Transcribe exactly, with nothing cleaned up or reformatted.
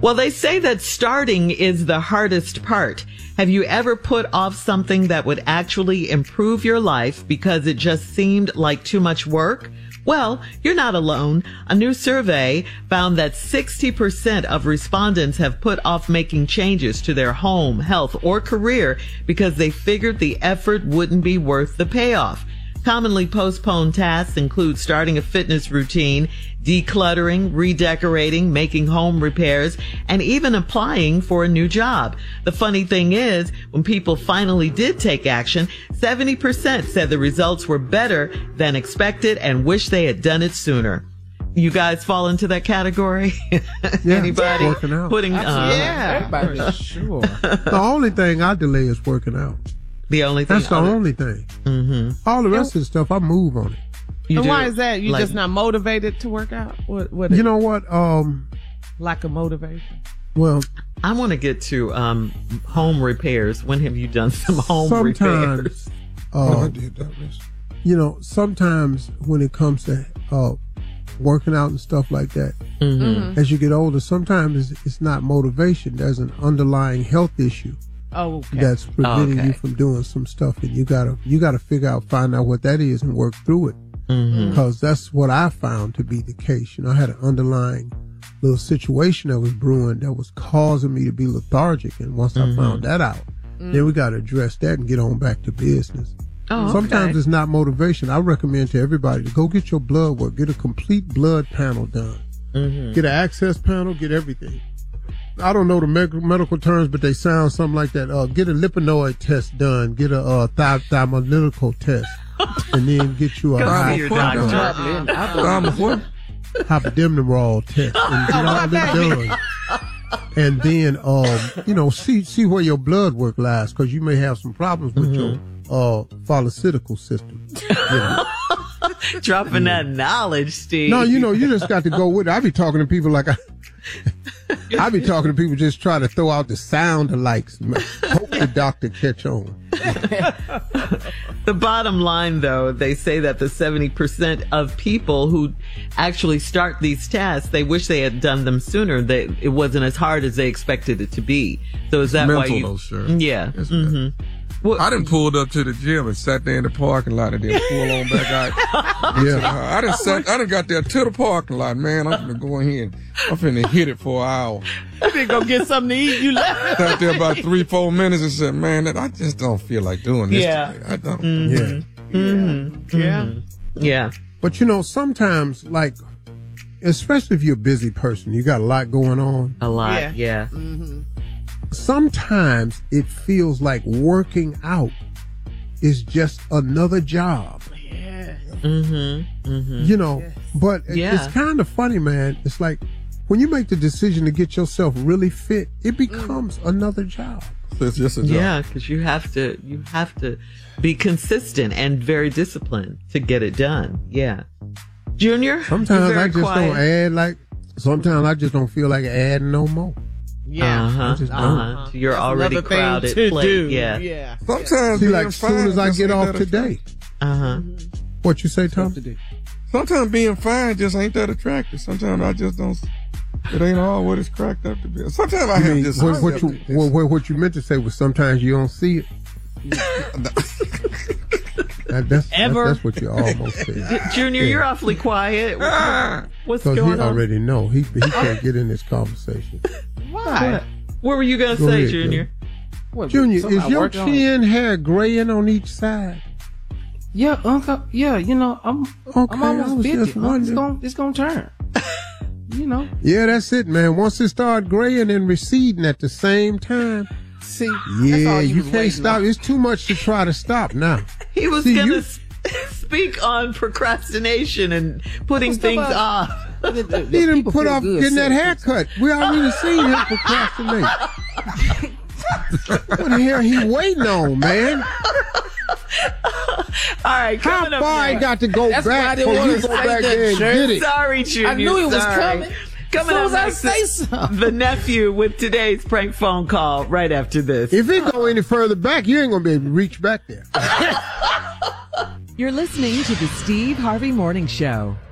Well, they say that starting is the hardest part. Have you ever put off something that would actually improve your life because it just seemed like too much work? Well, you're not alone. A new survey found that sixty percent of respondents have put off making changes to their home, health, or career because they figured the effort wouldn't be worth the payoff. Commonly postponed tasks include starting a fitness routine, decluttering, redecorating, making home repairs, and even applying for a new job. The funny thing is, when people finally did take action, seventy percent said the results were better than expected and wish they had done it sooner. You guys fall into that category? Yeah, Anybody working out. putting? Uh, Yeah, everybody, sure. The only thing I delay is working out. The only thing. That's the other, only thing. Mm-hmm. All the rest of the stuff, I move on it. You And do, why is that? You like- just not motivated to work out? What? What? You is- know what? Um, lack of motivation. well, I want to get to um, home repairs. When have you done some home repairs? sometimes, Oh, uh, I did that. Miss. you know, sometimes when it comes to uh, working out and stuff like that, Mm-hmm. as you get older, sometimes it's, it's not motivation. There's an underlying health issue Oh, okay. that's preventing Okay. you from doing some stuff, and you gotta you gotta figure out, find out what that is, and work through it. Mm-hmm. Because that's what I found to be the case. You know, I had an underlying little situation that was brewing that was causing me to be lethargic, and once Mm-hmm. I found that out, then we got to address that and get on back to business. Oh, okay. Sometimes it's not motivation. I recommend to everybody to go get your blood work, get a complete blood panel done, Mm-hmm. get an access panel, get everything. I don't know the med- medical terms, but they sound something like that. Uh, get a lipinoid test done, get a uh, thi- thymolytical test, and then get you a Go high see your doctor. Um, what? hypodemeral test and get all that done. And then, um, you know, see see where your blood work lies, because you may have some problems with your uh, pharmaceutical system. You know. Dropping that knowledge, Steve. No, you know, you just got to go with it. I be talking to people like I, I be talking to people just try to throw out the sound alikes. Hope the doctor catch on. The bottom line, though, they say that the seventy percent of people who actually start these tasks, they wish they had done them sooner. They, it wasn't as hard as they expected it to be. So is that why Mental, you? though, sure. Yeah. It's Mm-hmm. Well, I done pulled up to the gym and sat there in the parking lot and then pulled on back out. Yeah. I done sat, I done got there to the parking lot, man. I'm finna go in here and I'm finna hit it for an hour. You didn't go get something to eat. You left. Sat there about three, four minutes and said, man, that I just don't feel like doing this Yeah. today. I don't. Yeah. mm-hmm. Yeah. Yeah. But you know, sometimes, like, especially if you're a busy person, you got a lot going on. A lot. Yeah. Yeah. Sometimes it feels like working out is just another job. Yeah. Mm-hmm. Mm-hmm. You know, but it- Yeah. it's kind of funny, man. It's like when you make the decision to get yourself really fit, it becomes another job. So it's just a job. Yeah, because you have to you have to be consistent and very disciplined to get it done. Yeah. Junior? Sometimes you're I very just quiet. don't add like. Sometimes I just don't feel like adding no more. Yeah. Uh-huh. just don't. Uh-huh. You're That's already another thing crowded to plate. do. Yeah. Yeah. Sometimes See, being like as soon fine as I just get ain't off that today, Uh-huh. what you say, Tom? Sometimes being fine just ain't that attractive. Sometimes I just don't. It ain't all what it's cracked up to be. Sometimes I You have mean, just. what, what you what, what, what you meant to say was sometimes you don't see it. That, that's, Ever. that's that's what you almost said. Junior, Yeah. you're awfully quiet. Ah! What's Because going he on? already know he he can't get in this conversation. Why? What were you going to Go say, ahead, Junior? What, Junior, something is I your worked on? chin hair graying on each side? Yeah, Uncle. Yeah, you know, I'm. Okay, I'm I almost was fifty. just It's wondering. gonna, it's gonna turn. You know. Yeah, that's it, man. Once it start graying and receding at the same time, See. that's yeah, all you was can't waiting stop. on. It's too much to try to stop now. He was See, going you- to speak on procrastination and putting Stuff things I- off. The- the- the He didn't people put feel off good getting that saying haircut. We already seen him procrastinate. What the hell he waiting on, man? All right, How coming up far I next. got to go That's why I back didn't for wanna you to go say back that, there and Church. get it? Sorry, Junior. I knew he was sorry. coming. Coming As up soon as I next, say something. the nephew with today's prank phone call right after this. If it go any further back, you ain't gonna be able to reach back there. You're listening to the Steve Harvey Morning Show.